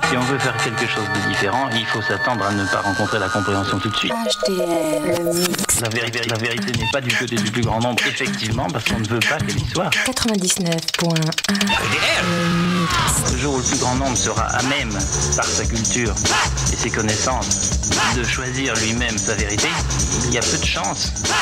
Si on veut faire quelque chose de différent, il faut s'attendre à ne pas rencontrer la compréhension tout de suite. HTL, le mix. La vérité n'est pas du côté du plus grand nombre, effectivement, parce qu'on ne veut pas qu'elle y soit. 99.1. Le jour où le plus grand nombre sera à même, par sa culture et ses connaissances, de choisir lui-même sa vérité, il y a peu de chances